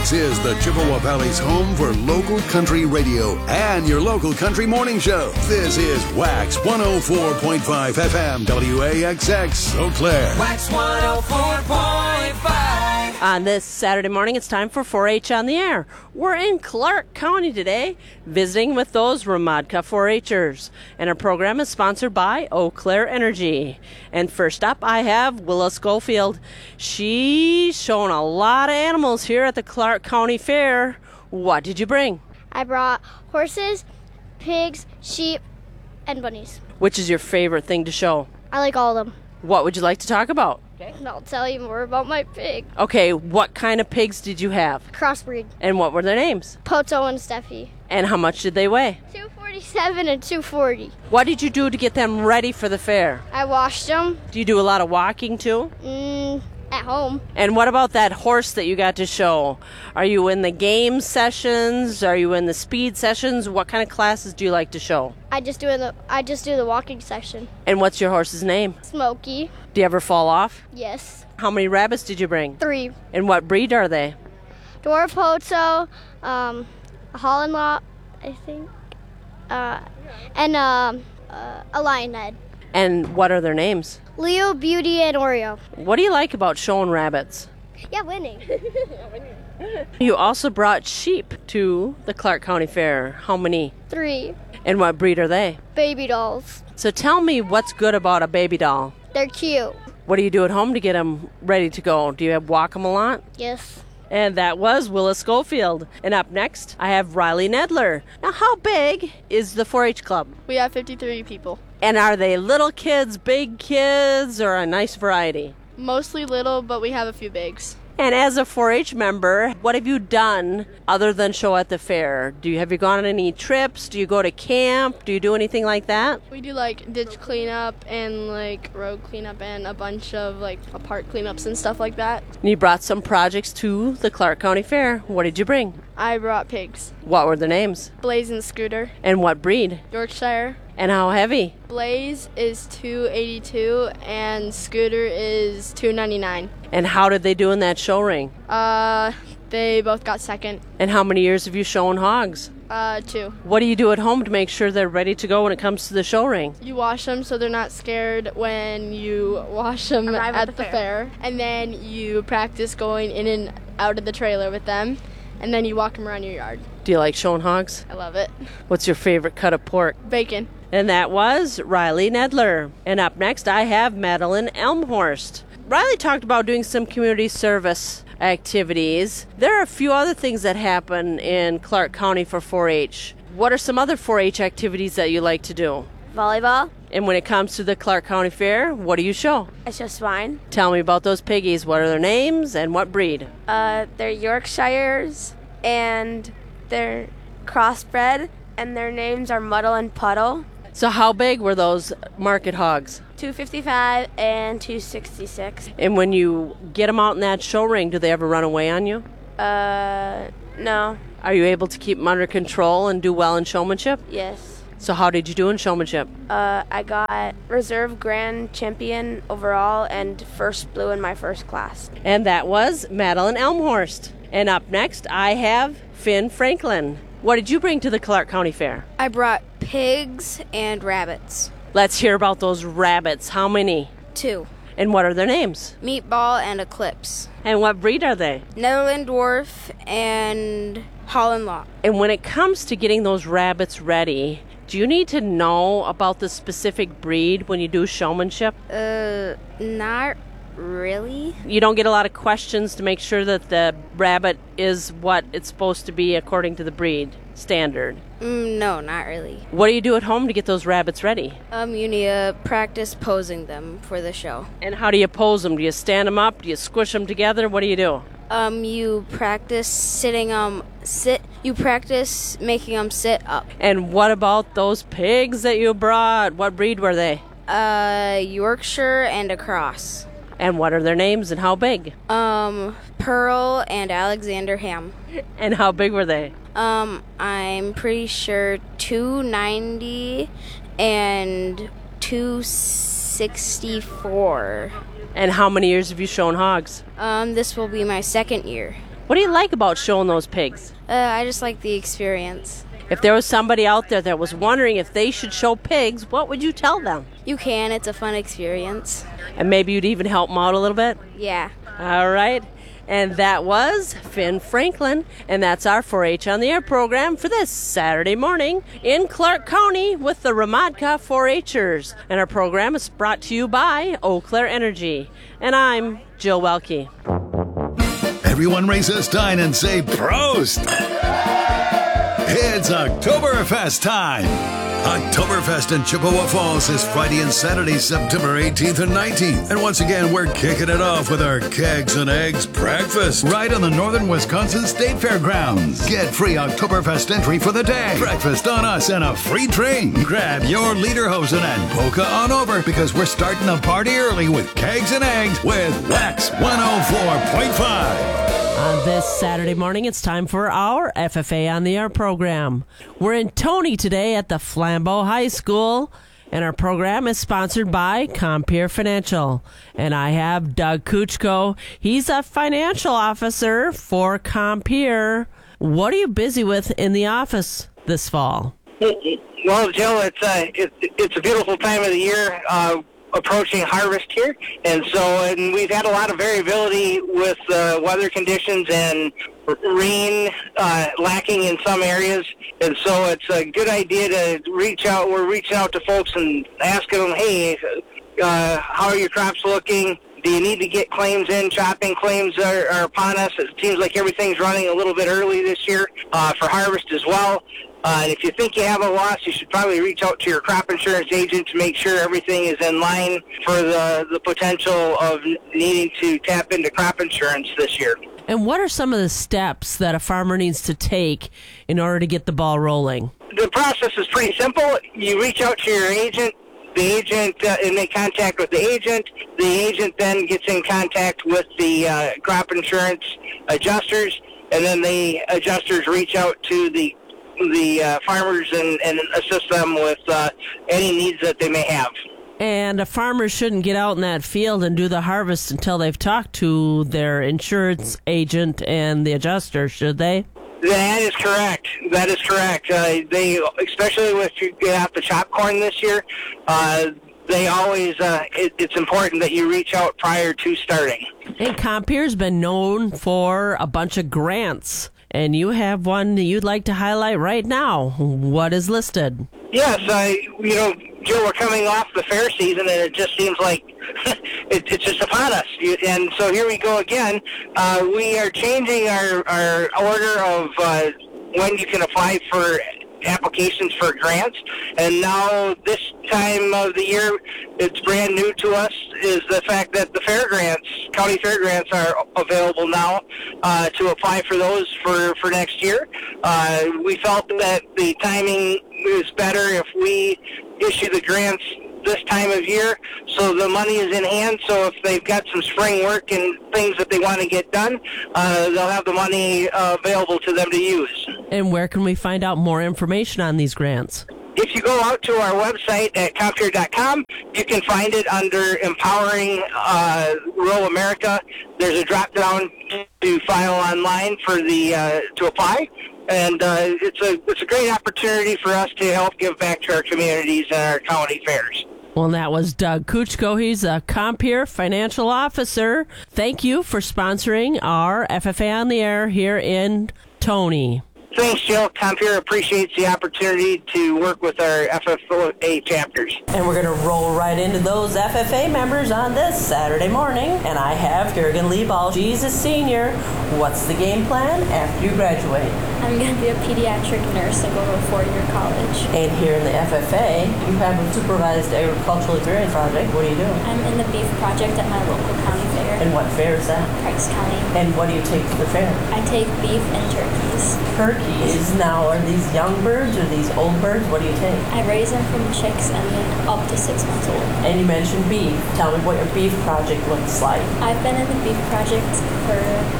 WAX is the Chippewa Valley's home for local country radio and your local country morning show. This is WAX 104.5 FM WAXX Eau Claire. WAX 104.5. On this Saturday morning, it's time for 4-H on the Air. We're in Clark County today, visiting with those Ramadka 4-Hers. And our program is sponsored by Eau Claire Energy. And first up, I have Willa Schofield. She's shown a lot of animals here at the Clark County Fair. What did you bring? I brought horses, pigs, sheep, and bunnies. Which is your favorite thing to show? I like all of them. What would you like to talk about? And I'll tell you more about my pig. Okay, what kind of pigs did you have? Crossbreed. And what were their names? Poto and Steffi. And how much did they weigh? 247 and 240. What did you do to get them ready for the fair? I washed them. Do you do a lot of walking too? At home. And what about that horse that you got to show? Are you in the game sessions? Are you in the speed sessions? What kind of classes do you like to show? I just do the walking section. And what's your horse's name? Smokey. Do you ever fall off? Yes. How many rabbits did you bring? 3. And what breed are they? Dwarf Poto, a Holland Lot, I think, and a Lionhead. And what are their names? Leo, Beauty, and Oreo. What do you like about showing rabbits? Yeah, winning. You also brought sheep to the Clark County Fair. How many? 3. And what breed are they? Baby dolls. So tell me what's good about a baby doll. They're cute. What do you do at home to get them ready to go? Do you walk them a lot? Yes. And that was Willa Schofield. And up next, I have Riley Nedler. Now, how big is the 4-H Club? We have 53 people. And are they little kids, big kids, or a nice variety? Mostly little, but we have a few bigs. And as a 4-H member, what have you done other than show at the fair? Have you gone on any trips? Do you go to camp? Do you do anything like that? We do ditch cleanup and road cleanup and a bunch of park cleanups and stuff like that. And you brought some projects to the Clark County Fair. What did you bring? I brought pigs. What were their names? Blaze and Scooter. And what breed? Yorkshire. And how heavy? Blaze is 282 and Scooter is 299. And how did they do in that show ring? They both got second. And how many years have you shown hogs? 2. What do you do at home to make sure they're ready to go when it comes to the show ring? You wash them so they're not scared when you wash them at the fair. And then you practice going in and out of the trailer with them. And then you walk them around your yard. Do you like showing hogs? I love it. What's your favorite cut of pork? Bacon. And that was Riley Nedler. And up next, I have Madeline Elmhorst. Riley talked about doing some community service activities. There are a few other things that happen in Clark County for 4-H. What are some other 4-H activities that you like to do? Volleyball. And when it comes to the Clark County Fair, what do you show? I show swine. Tell me about those piggies. What are their names and what breed? They're Yorkshires and they're crossbred and their names are Muddle and Puddle. So how big were those market hogs? 255 and 266. And when you get them out in that show ring, do they ever run away on you? No. Are you able to keep them under control and do well in showmanship? Yes. So how did you do in showmanship? I got reserve grand champion overall and first blue in my first class. And that was Madeline Elmhorst. And up next, I have Finn Franklin. What did you bring to the Clark County Fair? I brought pigs and rabbits. Let's hear about those rabbits. How many? 2. And what are their names? Meatball and Eclipse. And what breed are they? Netherland Dwarf and Holland Lot. And when it comes to getting those rabbits ready, do you need to know about the specific breed when you do showmanship? Not really. You don't get a lot of questions to make sure that the rabbit is what it's supposed to be according to the breed standard? No, not really. What do you do at home to get those rabbits ready? You need to practice posing them for the show. And how do you pose them? Do you stand them up? Do you squish them together? What do you do? You practice You practice making them sit up. And what about those pigs that you brought? What breed were they? Yorkshire and a cross. And what are their names and how big? Pearl and Alexander Ham. And how big were they? I'm pretty sure 290 and 264. And how many years have you shown hogs? This will be my second year. What do you like about showing those pigs? I just like the experience. If there was somebody out there that was wondering if they should show pigs, what would you tell them? You can. It's a fun experience. And maybe you'd even help them out a little bit? Yeah. All right. And that was Finn Franklin. And that's our 4-H on the Air program for this Saturday morning in Clark County with the Ramadka 4-Hers. And our program is brought to you by Eau Claire Energy. And I'm Jill Welke. Everyone raise a stein and say Prost! It's Oktoberfest time! Oktoberfest in Chippewa Falls is Friday and Saturday, September 18th and 19th. And once again, we're kicking it off with our Kegs and Eggs breakfast right on the Northern Wisconsin State Fairgrounds. Get free Oktoberfest entry for the day. Breakfast on us and a free drink. Grab your lederhosen and polka on over because we're starting the party early with Kegs and Eggs with Wax 104.5. On this Saturday morning, it's time for our FFA on the Air program. We're in Tony today at the Flambeau High School, and our program is sponsored by Compeer Financial. And I have Doug Kuchko. He's a financial officer for Compeer. What are you busy with in the office this fall? Well, Jill, it's a beautiful time of the year. Approaching harvest here, and we've had a lot of variability with weather conditions and rain lacking in some areas, and so it's a good idea to reach out. We're reaching out to folks and asking them, hey, how are your crops looking? Do you need to get claims in? Chopping claims are upon us. It seems like everything's running a little bit early this year for harvest as well. And if you think you have a loss, you should probably reach out to your crop insurance agent to make sure everything is in line for the potential of needing to tap into crop insurance this year. And what are some of the steps that a farmer needs to take in order to get the ball rolling? The process is pretty simple. You reach out to your agent. The agent and make contact with the agent. The agent then gets in contact with the crop insurance adjusters, and then the adjusters reach out to the farmers and assist them with any needs that they may have. And a farmer shouldn't get out in that field and do the harvest until they've talked to their insurance agent and the adjuster, should they? That is correct. That is correct. They, especially if you have to chop corn this year, they always, it's important that you reach out prior to starting. And Compeer's been known for a bunch of grants. And you have one that you'd like to highlight right now. What is listed? Yes, Joe, we're coming off the fair season, and it just seems like it's just upon us. And so here we go again. We are changing our order of when you can apply for applications for grants, and now this time of the year, it's brand new to us, is the fact that the county fair grants are available now to apply for those for next year. We felt that the timing is better if we issue the grants this time of year, so the money is in hand. So if they've got some spring work and things that they want to get done, they'll have the money available to them to use. And where can we find out more information on these grants? If you go out to our website at Compeer.com, you can find it under Empowering Rural America. There's a drop-down to file online for to apply. And it's a great opportunity for us to help give back to our communities and our county fairs. Well, that was Doug Kuchko. He's a Compeer financial officer. Thank you for sponsoring our FFA on the Air here in Tony. Thanks, Jill. Compeer appreciates the opportunity to work with our FFA chapters. And we're going to roll right into those FFA members on this Saturday morning. And I have Jurgen Lieball. She's a senior. What's the game plan after you graduate? I'm going to be a pediatric nurse and go to a 4-year college. And here in the FFA, you have a supervised agricultural experience project. What are you doing? I'm in the beef project at my local county fair. And what fair is that? Price County. And what do you take to the fair? I take beef and turkeys. Turkeys? Now, are these young birds or these old birds? What do you take? I raise them from chicks and then up to 6 months old. And you mentioned beef. Tell me what your beef project looks like. I've been in the beef project for 5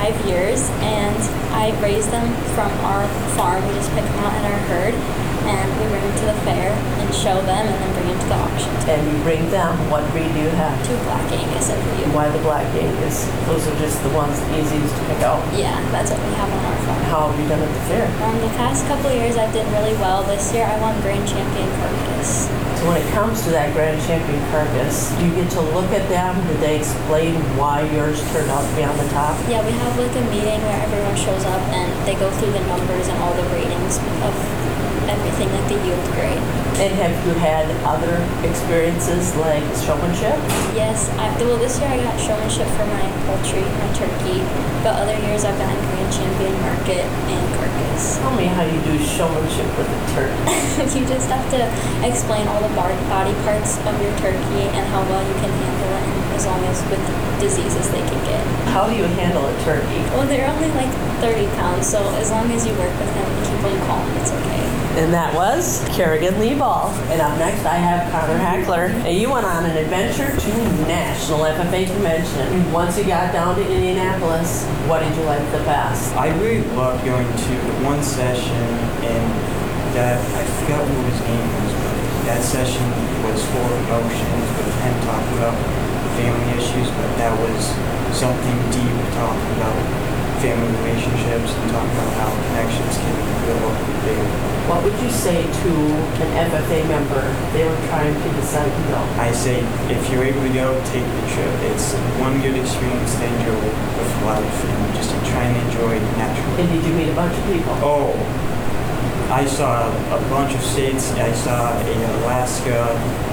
5 years, and I raise them from our farm. We just pick them out in our herd, and we bring them to the fair and show them, and then bring them to the auction. And you bring them, what breed do you have? 2 Black Angus every year. Why the Black Angus? Those are just the ones easiest to pick out. Yeah, that's what we have on our farm. How have you done at the fair? The past couple of years I did really well. This year I won Grand Champion Carcass. So when it comes to that Grand Champion Carcass, do you get to look at them? Do they explain why yours turned out to be on the top? Yeah, we have like a meeting where everyone shows up and they go through the numbers and all the ratings of everything, like the yield grade. And have you had other experiences like showmanship? Yes, well this year I got showmanship for my poultry, my turkey, but other years I've gotten Grand Champion Market and Carcass. Tell me how you do showmanship with a turkey. You just have to explain all the body parts of your turkey and how well you can handle it, and as long as with diseases they can get. How do you handle a turkey? Well, they're only like 30 pounds, so as long as you work with them and keep them calm, it's okay. And that was Kerrigan Lee Ball. And up next, I have Connor Hackler. And you went on an adventure to National FFA Convention. Once you got down to Indianapolis, what did you like the best? I really loved going to one session, and that, I forgot what his name was, but that session was full of emotions with him talking about family issues, but that was something deep, talking about family relationships and talking about how connections can build big. What would you say to an FFA member they were trying to decide to go? I say, if you're able to go, take the trip. It's one good experience to enjoy with life, and just to try and enjoy it naturally. And did you meet a bunch of people? Oh, I saw a bunch of states. I saw a Alaska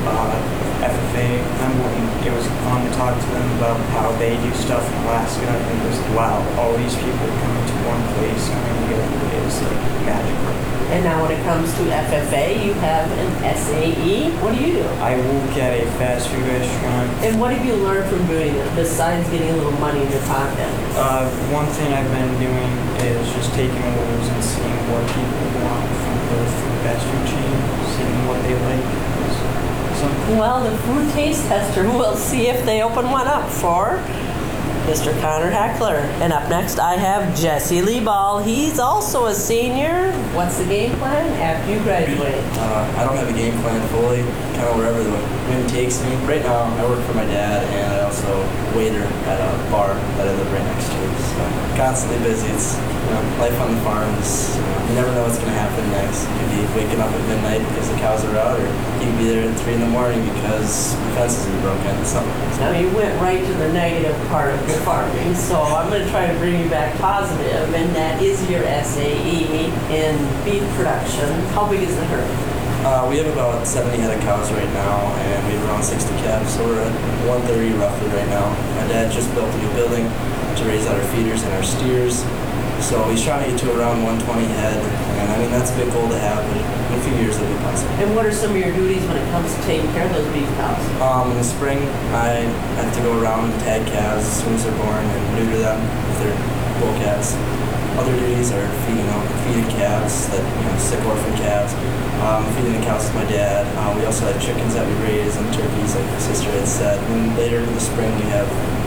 FFA member, and it was fun to talk to them about how they do stuff in Alaska. And it was, wow, all these people coming to one place coming together is like magical. And now when it comes to FFA, you have an SAE. What do you do? I work at a fast food restaurant. And what have you learned from doing it, besides getting a little money in your pocket? One thing I've been doing is just taking orders and seeing what people want from the fast food chain, seeing what they like. Well, the food taste tester will see if they open one up for Mr. Connor Hackler. And up next, I have Jesse Lee Ball. He's also a senior. What's the game plan after you graduate? I don't have a game plan fully, kind of wherever the wind takes me. Right now, I work for my dad, and I also waiter at a bar that I live right next to. So constantly busy. It's life on the farm is, you never know what's going to happen next. You could be waking up at midnight because the cows are out, or you could be there at 3 in the morning because the fences are broken. Now, you went right to the negative part of your farming, so I'm going to try to bring you back positive, and that is your SAE in beef production. How big is the herd? We have about 70 head of cows right now, and we have around 60 calves, so we're at 130 roughly right now. My dad just built a new building to raise out our feeders and our steers, so he's trying to get to around 120 head, and I mean, that's a big goal to have, but in a few years it'll be possible. And what are some of your duties when it comes to taking care of those beef cows? In the spring, I have to go around and tag calves as soon as they're born and neuter them if they're bull calves. Other duties are feeding calves, sick orphan calves, feeding the cows with my dad. We also have chickens that we raise and turkeys, like my sister had said. And then later in the spring, we have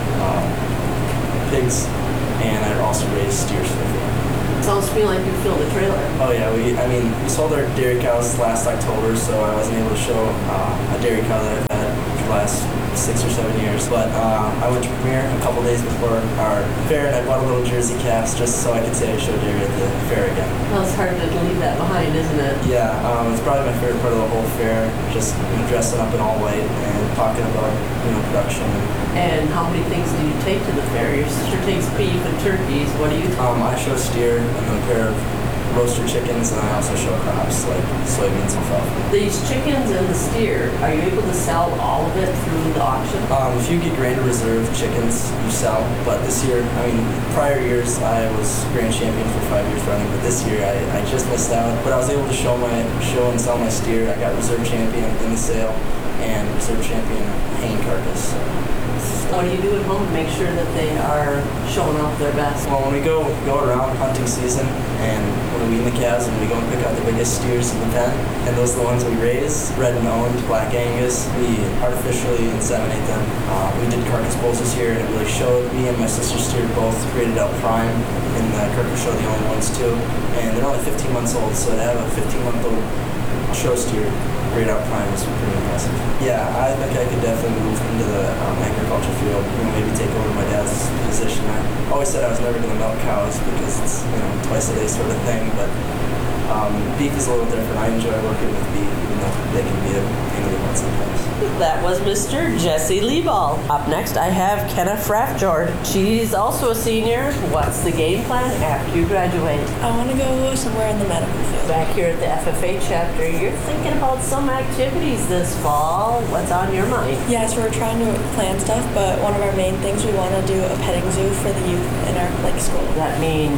pigs, and I also raise steers for the family. Sounds to me like you filled the trailer. Oh yeah, we sold our dairy cows last October, so I wasn't able to show a dairy cow that I've had for the last 6 or 7 years. But I went to Premier a couple days before our fair, and I bought a little Jersey calves just so I could say I showed dairy at the fair again. Well, it's hard to leave that behind, isn't it? Yeah, it's probably my favorite part of the whole fair, just dressing up in all white and talking about production. And how many things do you take to the fair? Your sister takes beef and turkeys. What do you take? I show steer and a pair of roaster chickens, and I also show crops like soybeans and alfalfa. These chickens and the steer, are you able to sell all of it through the auction? If you get Grand Reserve chickens, you sell. But this year, prior years, I was Grand Champion for 5 years running, but this year I just missed out. But I was able to show and sell my steer. I got Reserve Champion in the sale and Reserve Champion haying carcass. What do you do at home to make sure that they are showing off their best? Well, when we go around hunting season and when we wean the calves and we go and pick out the biggest steers in the pen, and those are the ones we raise, red and owned, black Angus, we artificially inseminate them. We did carcass bulls this year and it really showed. Me and my sister steer both graded out prime in the carcass show, the only ones too. And they're only 15 months old, so to have a 15-month-old show steer grade out prime is pretty impressive. Yeah, I think I could definitely move into the agriculture field, maybe take over my dad's position. I always said I was never going to milk cows because it's twice a day sort of thing, but beef is a little different. I enjoy working with beef, even though they can be a pain in the butt sometimes. That was Mr. Jesse Lieball. Up next, I have Kenna Fraftjord. She's also a senior. What's the game plan after you graduate? I want to go somewhere in the medical field. Back here at the FFA chapter, you're thinking about some activities this fall. What's on your mind? Yeah, so we're trying to plan stuff, but one of our main things, we want to do a petting zoo for the youth in our school. Does that mean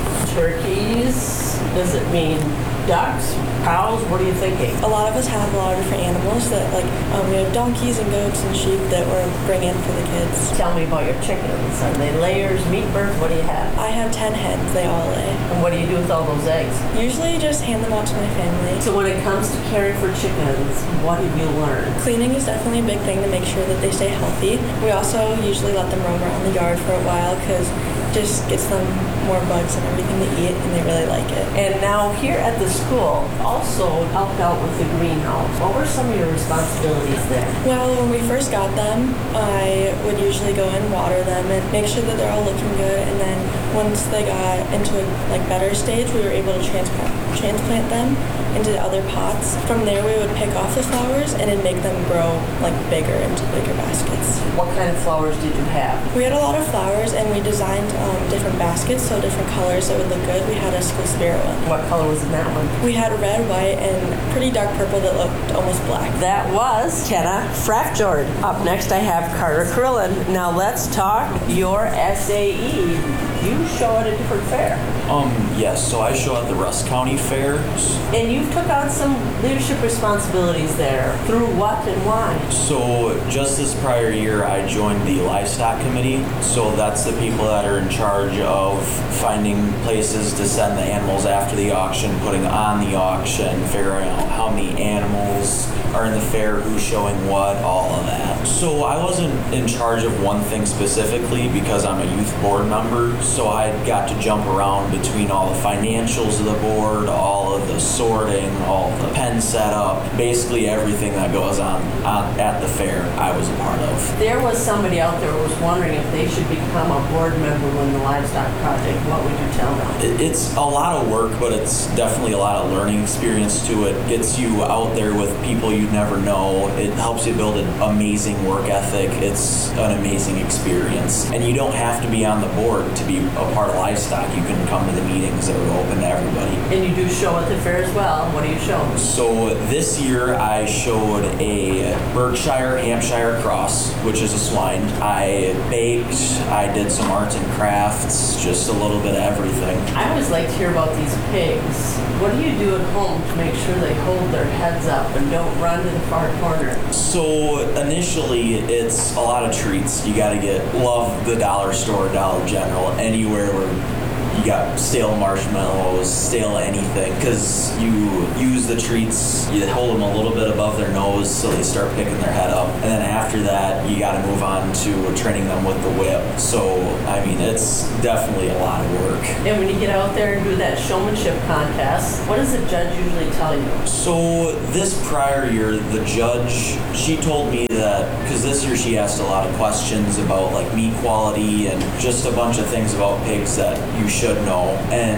turkeys? Does it mean ducks, cows? What are you thinking? A lot of us have a lot of different animals that, we have donkeys and goats and sheep that we're bringing for the kids. Tell me about your chickens. Are they layers, meat birds? What do you have? I have 10 hens. They all lay. And what do you do with all those eggs? Usually just hand them out to my family. So when it comes to caring for chickens, what have you learned? Cleaning is definitely a big thing to make sure that they stay healthy. We also usually let them roam around the yard for a while because just gets them more bugs and everything to eat, and they really like it. And now here at the school, also helped out with the greenhouse. What were some of your responsibilities there? Well, when we first got them, I would usually go and water them and make sure that they're all looking good. And then once they got into a better stage, we were able to transplant them into other pots. From there, we would pick off the flowers and then make them grow bigger into bigger baskets. What kind of flowers did you have? We had a lot of flowers, and we designed different baskets, so different colors that would look good. We had a school spirit one. What color was in that one? We had red, white, and pretty dark purple that looked almost black. That was Kenna Fraftjord. Up next, I have Carter Krillin. Now let's talk your SAE. You show at a different fair. Yes, so I show at the Rusk County Fair. And you took on some leadership responsibilities there. Through what and why? So just this prior year, I joined the livestock committee. So that's the people that are in charge of finding places to send the animals after the auction, putting on the auction, figuring out how many animals are in the fair, who's showing what, all of that. So I wasn't in charge of one thing specifically because I'm a youth board member. So I got to jump around between all the financials of the board, all of the sorting, all of the pen setup, basically everything that goes on at the fair I was a part of. There was somebody out there who was wondering if they should become a board member when the livestock project. What would you tell them? It's a lot of work, but it's definitely a lot of learning experience to it. Gets you out there with people you never know. It helps you build an amazing work ethic. It's an amazing experience. And you don't have to be on the board to be a part of livestock. You can come to the meetings that are open to everybody. And you do show at the fair as well. What do you show? So this year I showed a Berkshire Hampshire cross, which is a swine. I baked, I did some arts and crafts, just a little bit of everything. I always like to hear about these pigs. What do you do at home to make sure they hold their heads up and don't run to the far corner? So initially it's a lot of treats. You gotta love the dollar store, Dollar General, anywhere where you got stale marshmallows, stale anything, because you use the treats, you hold them a little bit above their nose so they start picking their head up, and then after that you got to move on to training them with the whip. So I mean, it's definitely a lot of work. And when you get out there and do that showmanship contest, what does the judge usually tell you? So this prior year, the judge, she told me that, because this year she asked a lot of questions about meat quality and just a bunch of things about pigs that you should know,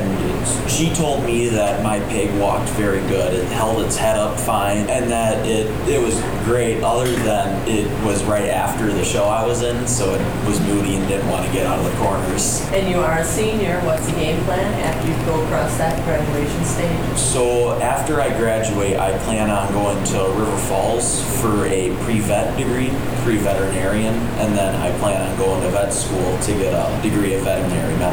and she told me that my pig walked very good. It held its head up fine, and that it was great, other than it was right after the show I was in, so it was moody and didn't want to get out of the corners. And you are a senior. What's the game plan after you go across that graduation stage? So after I graduate, I plan on going to River Falls for a pre-vet degree, pre-veterinarian, and then I plan on going to vet school to get a degree of veterinary medicine.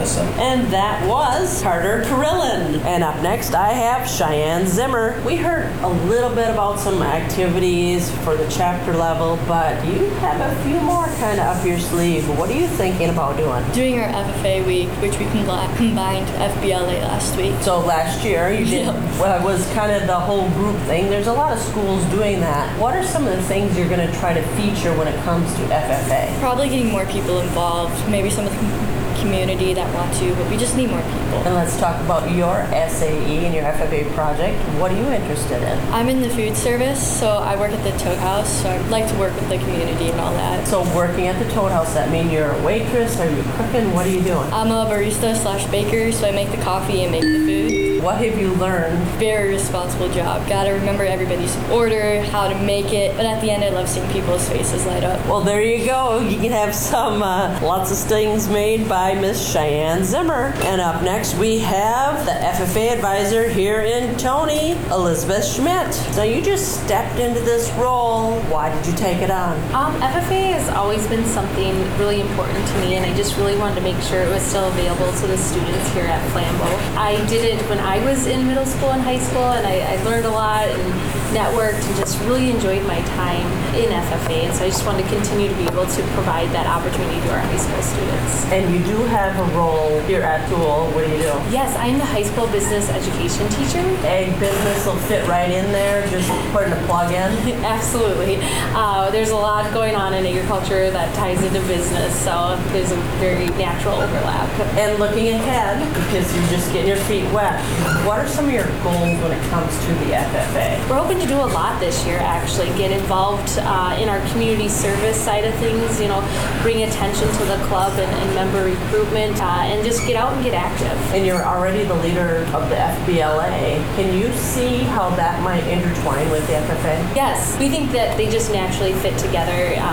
medicine. And that was Carter Carillon. And up next, I have Cheyenne Zimmer. We heard a little bit about some activities for the chapter level, but you have a few more kind of up your sleeve. What are you thinking about doing? Doing our FFA week, which we combined FBLA last week. So last year you did, well, it was kind of the whole group thing. There's a lot of schools doing that. What are some of the things you're going to try to feature when it comes to FFA? Probably getting more people involved, maybe some of the community that want to, but we just need more people. And let's talk about your SAE and your FFA project. What are you interested in? I'm in the food service, so I work at the Toad House, so I like to work with the community and all that. So working at the Toad House, that mean you're a waitress? Are you cooking? What are you doing? I'm a barista/baker, so I make the coffee and make the food. What have you learned? Very responsible job. Gotta remember everybody's order, how to make it, but at the end I love seeing people's faces light up. Well, there you go. You can have some lots of things made by Miss Cheyenne Zimmer. And up next we have the FFA advisor here in Tony, Elizabeth Schmidt. So you just stepped into this role. Why did you take it on? FFA has always been something really important to me, and I just really wanted to make sure it was still available to the students here at Flambeau. I did it when I was in middle school and high school, and I learned a lot and networked and just really enjoyed my time in FFA, and so I just wanted to continue to be able to provide that opportunity to our high school students. And you do have a role here at school. What do you do? Yes, I'm the high school business education teacher. Ag business will fit right in there, just putting a plug in. Absolutely. There's a lot going on in agriculture that ties into business, so there's a very natural overlap. And looking ahead, because you're just getting your feet wet, what are some of your goals when it comes to the FFA? We're hoping to do a lot this year, actually. Get involved in our community service side of things, bring attention to the club and member recruitment, and just get out and get active. And you're already the leader of the FBLA. Can you see how that might intertwine with the FFA? Yes, we think that they just naturally fit together.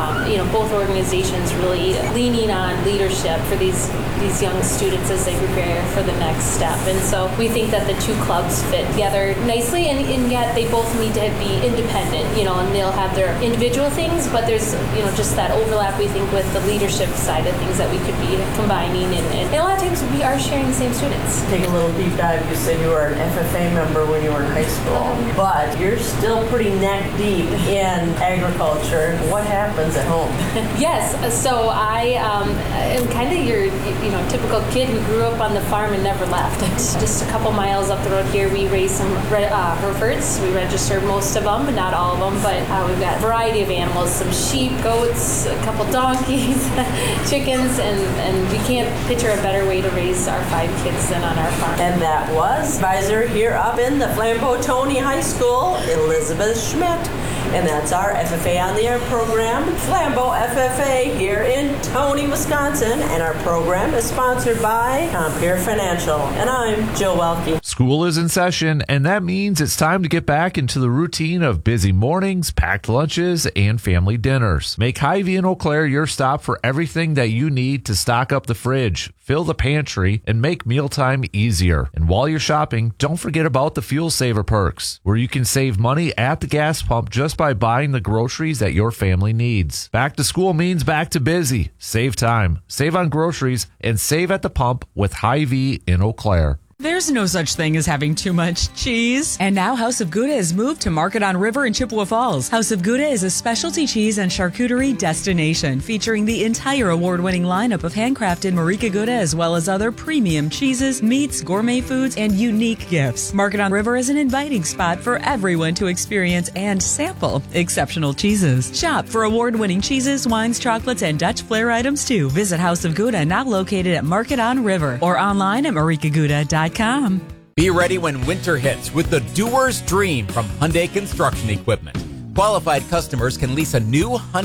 Both organizations really leaning on leadership for these young students as they prepare for the next step. And so we think that the two clubs fit together nicely, and yet they both need to be independent, and they'll have their individual things, but there's, just that overlap, we think, with the leadership side of things that we could be combining. And a lot of times we are sharing the same students. Take a little deep dive. You said you were an FFA member when you were in high school, but you're still pretty neck deep in agriculture. What happens at home? Yes, so I am kind of your typical kid who grew up on the farm and never left. Just a couple miles up the road here, we raise some Herefords. We register most of them, but not all of them. But we've got a variety of animals: some sheep, goats, a couple donkeys, chickens, and we can't picture a better way to raise our 5 kids than on our farm. And that was advisor here up in the Flambeau Tony High School, Elizabeth Schmidt. And that's our FFA on the Air program, Flambeau FFA here in Tony, Wisconsin. And our program is sponsored by Compeer Financial. And I'm Jill Welke. School is in session, and that means it's time to get back into the routine of busy mornings, packed lunches, and family dinners. Make Hy-Vee in Eau Claire your stop for everything that you need to stock up the fridge, fill the pantry, and make mealtime easier. And while you're shopping, don't forget about the Fuel Saver Perks, where you can save money at the gas pump just by buying the groceries that your family needs. Back to school means back to busy. Save time, save on groceries, and save at the pump with Hy-Vee in Eau Claire. There's no such thing as having too much cheese. And now House of Gouda has moved to Market on River in Chippewa Falls. House of Gouda is a specialty cheese and charcuterie destination featuring the entire award-winning lineup of handcrafted Marika Gouda as well as other premium cheeses, meats, gourmet foods, and unique gifts. Market on River is an inviting spot for everyone to experience and sample exceptional cheeses. Shop for award-winning cheeses, wines, chocolates, and Dutch flair items too. Visit House of Gouda, now located at Market on River, or online at marikagouda.com. Be ready when winter hits with the Doer's Dream from Hyundai Construction Equipment. Qualified customers can lease a new Hyundai